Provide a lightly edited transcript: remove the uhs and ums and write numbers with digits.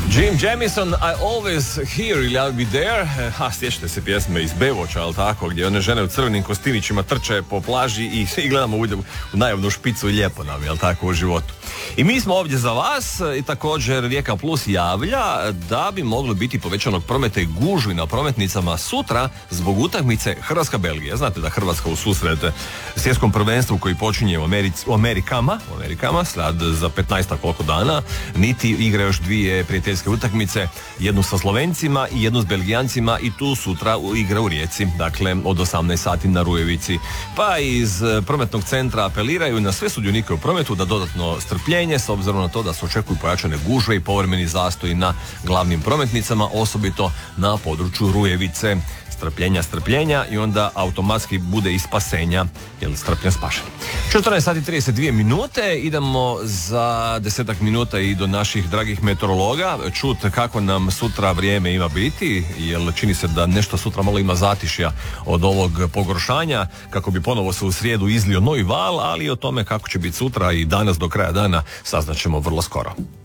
Jim Jamison, I always here ili I'll be there. Sjećate se pjesme iz Bevoća, ali tako, gdje one žene u crvenim kostimićima trče po plaži i gledamo u najavnu špicu i lijepo nam, jel tako, u životu. I mi smo ovdje za vas i također Rijeka Plus javlja da bi moglo biti povećanog prometa i gužvi na prometnicama sutra zbog utakmice Hrvatska-Belgija. Znate da Hrvatska u susret svjetskom prvenstvu koji počinje u Amerikama sad za 15 koliko dana, niti igra još dvije prijateljske utakmice, jednu sa Slovencima i jednu s Belgijancima i tu sutra igra u Rijeci, dakle od 18 sati na Rujevici. Pa iz prometnog centra apeliraju na sve sudionike u prometu da dodatno strpljenje s obzirom na to da se očekuju pojačane gužve i povremeni zastoji na glavnim prometnicama, osobito na području Rujevice. Strpljenja i onda automatski bude i spasenja, jer strpljen spašen. 14 sati 32 minute, idemo za 10 minuta i do naših dragih meteorologa, čut kako nam sutra vrijeme ima biti, jer čini se da nešto sutra malo ima zatišja od ovog pogoršanja, kako bi ponovo se u srijedu izlio novi val, ali o tome kako će biti sutra i danas do kraja dana saznaćemo vrlo skoro.